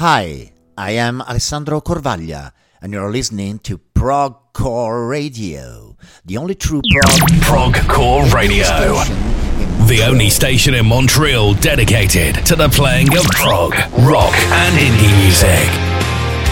Hi, I am Alessandro Corvaglia, and you're listening to Progcore Radio, the only true Progcore Radio, the only station in Montreal dedicated to the playing of prog, rock, and indie music.